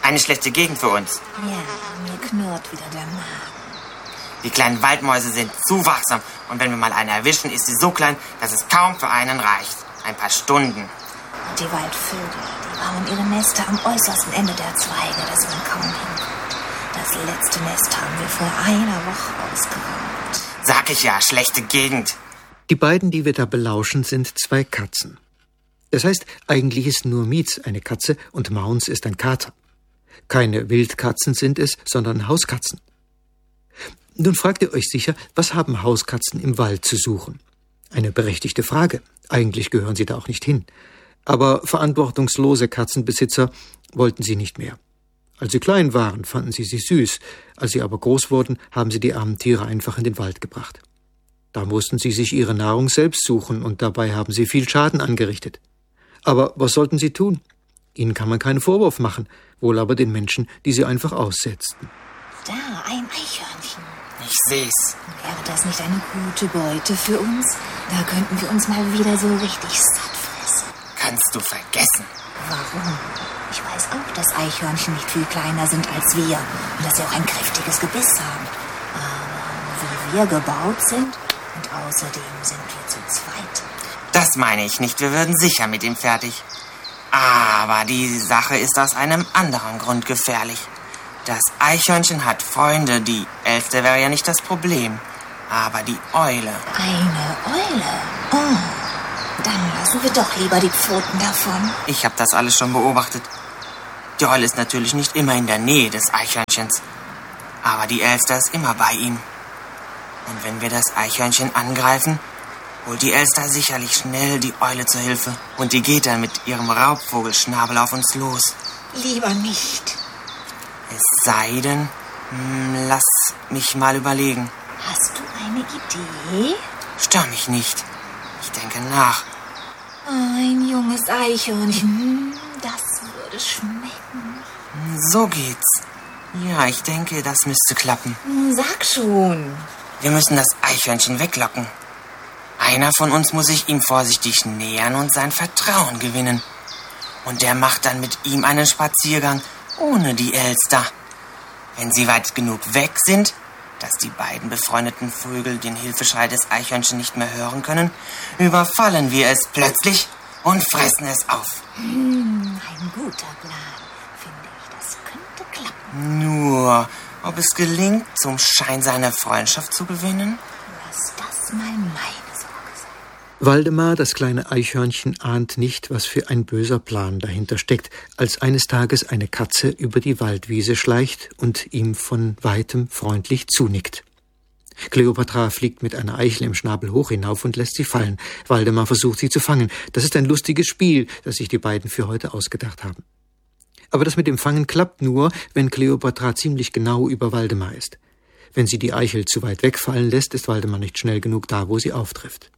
Eine schlechte Gegend für uns. Ja, mir knurrt wieder der Magen. Die kleinen Waldmäuse sind zu wachsam. Und wenn wir mal eine erwischen, ist sie so klein, dass es kaum für einen reicht. Ein paar Stunden. Und die Waldvögel, die bauen ihre Nester am äußersten Ende der Zweige, dass man kaum hinkommt. Das letzte Nest haben wir vor einer Woche ausgeräumt. Sag ich ja, schlechte Gegend. Die beiden, die wir da belauschen, sind zwei Katzen. Das heißt, eigentlich ist nur Mietz eine Katze und Mauns ist ein Kater. Keine Wildkatzen sind es, sondern Hauskatzen. Nun fragt ihr euch sicher, was haben Hauskatzen im Wald zu suchen? Eine berechtigte Frage. Eigentlich gehören sie da auch nicht hin. Aber verantwortungslose Katzenbesitzer wollten sie nicht mehr. Als sie klein waren, fanden sie süß. Als sie aber groß wurden, haben sie die armen Tiere einfach in den Wald gebracht. Da mussten sie sich ihre Nahrung selbst suchen und dabei haben sie viel Schaden angerichtet. Aber was sollten sie tun? Ihnen kann man keinen Vorwurf machen, wohl aber den Menschen, die sie einfach aussetzten. Da, ein Eichhörnchen. Ich seh's. Wäre das nicht eine gute Beute für uns? Da könnten wir uns mal wieder so richtig satt fressen. Kannst du vergessen. Warum? Ich weiß auch, dass Eichhörnchen nicht viel kleiner sind als wir und dass sie auch ein kräftiges Gebiss haben. Aber wie wir gebaut sind und außerdem sind wir zu zweit. Das meine ich nicht. Wir würden sicher mit ihm fertig. Aber die Sache ist aus einem anderen Grund gefährlich. Das Eichhörnchen hat Freunde. Die Elster wäre ja nicht das Problem. Aber die Eule. Eine Eule? Oh, dann lassen wir doch lieber die Pfoten davon. Ich habe das alles schon beobachtet. Die Eule ist natürlich nicht immer in der Nähe des Eichhörnchens. Aber die Elster ist immer bei ihm. Und wenn wir das Eichhörnchen angreifen, holt die Elster sicherlich schnell die Eule zur Hilfe. Und die geht dann mit ihrem Raubvogelschnabel auf uns los. Lieber nicht. Es sei denn, lass mich mal überlegen. Hast du eine Idee? Stör mich nicht. Ich denke nach. Ein junges Eichhörnchen, das würde schmecken. So geht's. Ja, ich denke, das müsste klappen. Sag schon. Wir müssen das Eichhörnchen weglocken. Einer von uns muss sich ihm vorsichtig nähern und sein Vertrauen gewinnen. Und der macht dann mit ihm einen Spaziergang ohne die Elster. Wenn sie weit genug weg sind, dass die beiden befreundeten Vögel den Hilfeschrei des Eichhörnchen nicht mehr hören können, überfallen wir es plötzlich und fressen es auf. Ein guter Plan, finde ich. Das könnte klappen. Nur, ob es gelingt, zum Schein seine Freundschaft zu gewinnen? Lass das mal meine Sorge sein. Waldemar, das kleine Eichhörnchen, ahnt nicht, was für ein böser Plan dahinter steckt, als eines Tages eine Katze über die Waldwiese schleicht und ihm von weitem freundlich zunickt. Kleopatra fliegt mit einer Eichel im Schnabel hoch hinauf und lässt sie fallen. Waldemar versucht, sie zu fangen. Das ist ein lustiges Spiel, das sich die beiden für heute ausgedacht haben. Aber das mit dem Fangen klappt nur, wenn Kleopatra ziemlich genau über Waldemar ist. Wenn sie die Eichel zu weit wegfallen lässt, ist Waldemar nicht schnell genug da, wo sie auftrifft.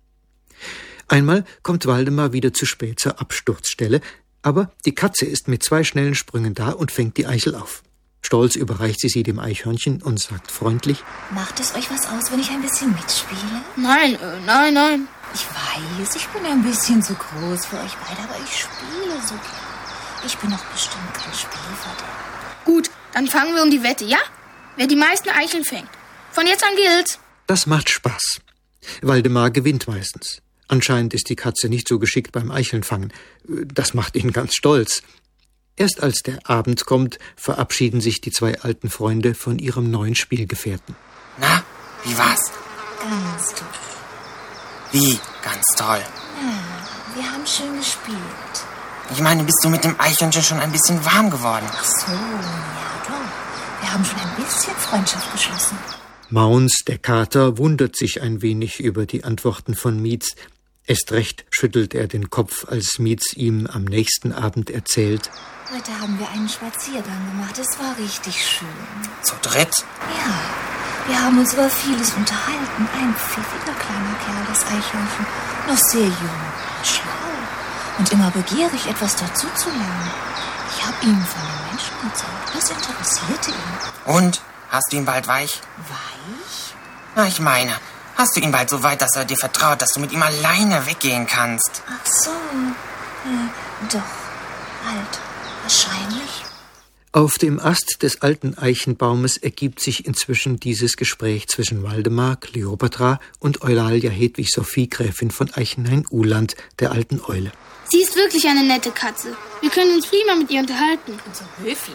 Einmal kommt Waldemar wieder zu spät zur Absturzstelle, aber die Katze ist mit 2 schnellen Sprüngen da und fängt die Eichel auf. Stolz überreicht sie dem Eichhörnchen und sagt freundlich: Macht es euch was aus, wenn ich ein bisschen mitspiele? Nein. Ich weiß, ich bin ein bisschen zu groß für euch beide, aber ich spiele so gern. Ich bin doch bestimmt kein Spielverderber. Gut, dann fangen wir um die Wette, ja? Wer die meisten Eicheln fängt. Von jetzt an gilt's. Das macht Spaß. Waldemar gewinnt meistens. Anscheinend ist die Katze nicht so geschickt beim Eichelnfangen. Das macht ihn ganz stolz. Erst als der Abend kommt, verabschieden sich die 2 alten Freunde von ihrem neuen Spielgefährten. Na, wie war's? Ganz toll. Wie? Ganz toll. Ja, wir haben schön gespielt. Ich meine, bist du mit dem Eichhörnchen schon ein bisschen warm geworden? Ach so, ja doch. Wir haben schon ein bisschen Freundschaft geschlossen. Mauns, der Kater, wundert sich ein wenig über die Antworten von Mietz. Erst recht schüttelt er den Kopf, als Mietz ihm am nächsten Abend erzählt: Heute haben wir einen Spaziergang gemacht. Es war richtig schön. Zu dritt? Ja, wir haben uns über vieles unterhalten. Ein pfiffiger kleiner Kerl, das Eichhörnchen. Noch sehr jung und schlau. Und immer begierig, etwas dazu zu lernen. Ich habe ihm von den Menschen erzählt. Das interessierte ihn. Und? Hast du ihn bald weich? Weich? Na, ich meine, hast du ihn bald so weit, dass er dir vertraut, dass du mit ihm alleine weggehen kannst? Ach so. Doch. Bald. Wahrscheinlich. Auf dem Ast des alten Eichenbaumes ergibt sich inzwischen dieses Gespräch zwischen Waldemar, Kleopatra und Eulalia Hedwig Sophie, Gräfin von Eichenhain-Uhland, der alten Eule. Sie ist wirklich eine nette Katze. Wir können uns prima mit ihr unterhalten. Und so höflich.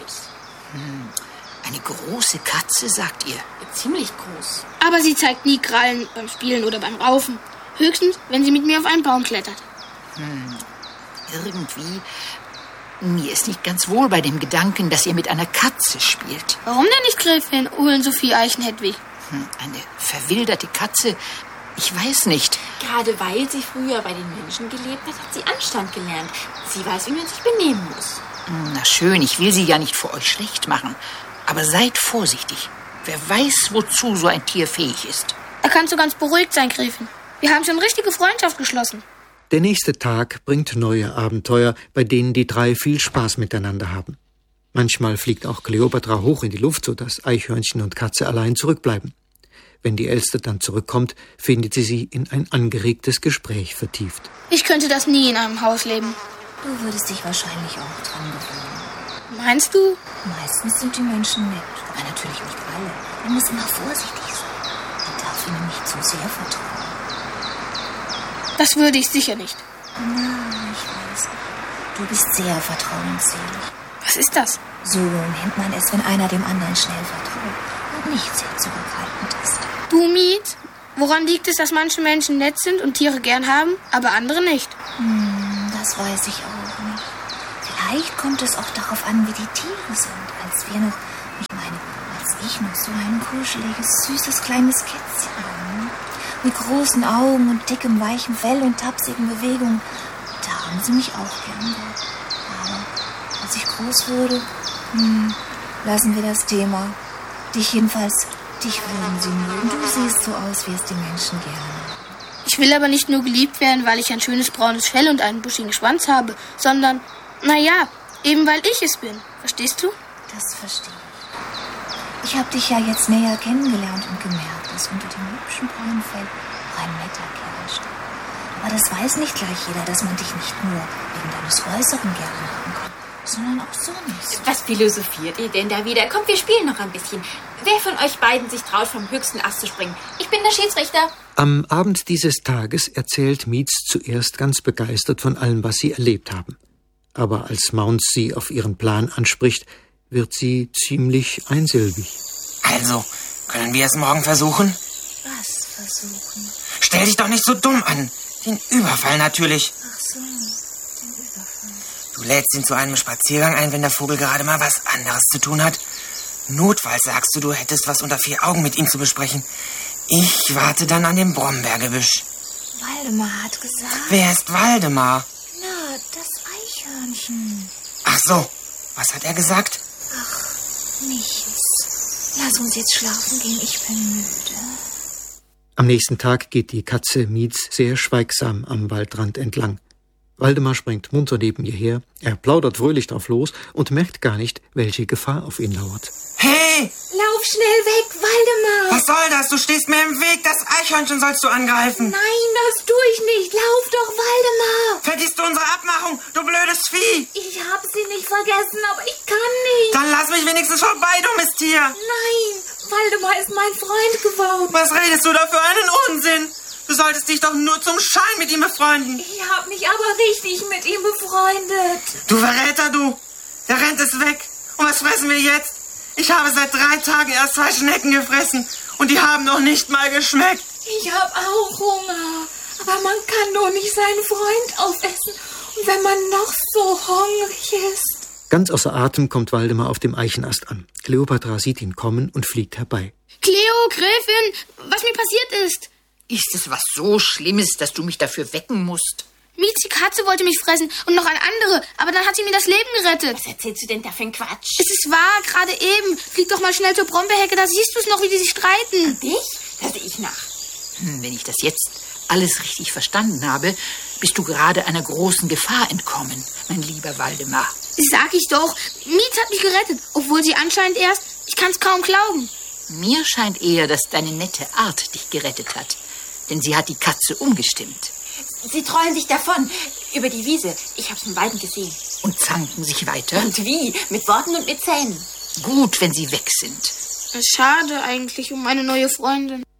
Eine große Katze, sagt ihr? Ziemlich groß. Aber sie zeigt nie Krallen beim Spielen oder beim Raufen. Höchstens, wenn sie mit mir auf einen Baum klettert. Irgendwie... Mir ist nicht ganz wohl bei dem Gedanken, dass ihr mit einer Katze spielt. Warum denn nicht, Gräfin Uhlen-Sophie Eichenhedwig? Eine verwilderte Katze... Ich weiß nicht. Gerade weil sie früher bei den Menschen gelebt hat, hat sie Anstand gelernt. Sie weiß, wie man sich benehmen muss. Na schön, ich will sie ja nicht vor euch schlecht machen. Aber seid vorsichtig. Wer weiß, wozu so ein Tier fähig ist. Da kannst du ganz beruhigt sein, Gräfin. Wir haben schon richtige Freundschaft geschlossen. Der nächste Tag bringt neue Abenteuer, bei denen die drei viel Spaß miteinander haben. Manchmal fliegt auch Kleopatra hoch in die Luft, sodass Eichhörnchen und Katze allein zurückbleiben. Wenn die Elste dann zurückkommt, findet sie in ein angeregtes Gespräch vertieft. Ich könnte das nie in einem Haus leben. Du würdest dich wahrscheinlich auch dran gewöhnen. Meinst du? Meistens sind die Menschen nett, aber natürlich nicht alle. Man muss immer vorsichtig sein. Man darf ihnen nicht zu sehr vertrauen. Das würde ich sicher nicht. Na, ich weiß. Du bist sehr vertrauensselig. Was ist das? So nennt man es, wenn einer dem anderen schnell vertraut und nicht sehr zurückhaltend ist. Du, Miet, woran liegt es, dass manche Menschen nett sind und Tiere gern haben, aber andere nicht? Das weiß ich auch nicht. Vielleicht kommt es auch darauf an, wie die Tiere sind. Als ich noch so ein kuscheliges, süßes, kleines Kätzchen haben. Mit großen Augen und dickem, weichem Fell und tapsigen Bewegungen. Da haben sie mich auch gern gehabt. Aber als ich groß wurde, lassen wir das Thema. Dich würden sie mögen. Du siehst so aus, wie es die Menschen gerne. Ich will aber nicht nur geliebt werden, weil ich ein schönes braunes Fell und einen buschigen Schwanz habe, sondern, eben weil ich es bin. Verstehst du? Das verstehe ich. Ich habe dich ja jetzt näher kennengelernt und gemerkt, dass unter dem hübschen braunen Fell auch ein netter Kerl steckt. Aber das weiß nicht gleich jeder, dass man dich nicht nur wegen deines Äußeren gerne haben kann, sondern auch sonst. Was philosophiert ihr denn da wieder? Kommt, wir spielen noch ein bisschen. Wer von euch beiden sich traut, vom höchsten Ast zu springen? Ich bin der Schiedsrichter. Am Abend dieses Tages erzählt Mietz zuerst ganz begeistert von allem, was sie erlebt haben. Aber als Mounce sie auf ihren Plan anspricht, wird sie ziemlich einsilbig. Also, können wir es morgen versuchen? Was versuchen? Stell dich doch nicht so dumm an. Den Überfall natürlich. Ach so, den Überfall. Du lädst ihn zu einem Spaziergang ein, wenn der Vogel gerade mal was anderes zu tun hat. Notfalls sagst du hättest was unter 4 Augen mit ihm zu besprechen. Ich warte dann an dem Brombeergebüsch. Waldemar hat gesagt... Wer ist Waldemar? Na, das Eichhörnchen. Ach so, was hat er gesagt? Ach, nichts. Lass uns jetzt schlafen gehen, ich bin müde. Am nächsten Tag geht die Katze Mietz sehr schweigsam am Waldrand entlang. Waldemar springt munter neben ihr her, er plaudert fröhlich drauf los und merkt gar nicht, welche Gefahr auf ihn lauert. Hey! Lauf schnell weg, Waldemar! Was soll das? Du stehst mir im Weg. Das Eichhörnchen sollst du angreifen. Nein, das tue ich nicht. Lauf doch, Waldemar! Vergisst du unsere Abmachung, du blödes Vieh? Ich hab sie nicht vergessen, aber ich kann nicht. Dann lass mich wenigstens vorbei, du Misttier. Nein, Waldemar ist mein Freund geworden. Was redest du da für einen Unsinn? Du solltest dich doch nur zum Schein mit ihm befreunden. Ich hab mich aber richtig mit ihm befreundet. Du Verräter, du. Der rennt es weg. Und was fressen wir jetzt? Ich habe seit 3 Tagen erst 2 Schnecken gefressen. Und die haben noch nicht mal geschmeckt. Ich hab auch Hunger. Aber man kann doch nicht seinen Freund aufessen. Und wenn man noch so hungrig ist. Ganz außer Atem kommt Waldemar auf dem Eichenast an. Kleopatra sieht ihn kommen und fliegt herbei. Cleo, Gräfin, was mir passiert ist. Ist es was so Schlimmes, dass du mich dafür wecken musst? Mietz, die Katze wollte mich fressen und noch eine andere, aber dann hat sie mir das Leben gerettet. Was erzählst du denn da für einen Quatsch? Es ist wahr, gerade eben. Flieg doch mal schnell zur Brombeerhecke, da siehst du es noch, wie die sich streiten. Dich? Da sehe ich nach. Wenn ich das jetzt alles richtig verstanden habe, bist du gerade einer großen Gefahr entkommen, mein lieber Waldemar. Sag ich doch. Mietz hat mich gerettet, obwohl sie anscheinend erst... Ich kann's kaum glauben. Mir scheint eher, dass deine nette Art dich gerettet hat. Denn sie hat die Katze umgestimmt. Sie trollen sich davon. Über die Wiese. Ich hab's von Weitem gesehen. und zanken sich weiter. Und wie? Mit Worten und mit Zähnen. Gut, wenn sie weg sind. Schade eigentlich um meine neue Freundin.